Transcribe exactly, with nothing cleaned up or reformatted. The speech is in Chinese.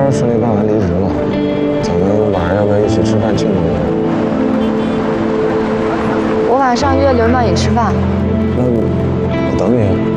儿顺利办完离职了，咱们晚上要不要一起吃饭庆祝一下？ 我晚上约刘妙颖吃饭。 那我等你。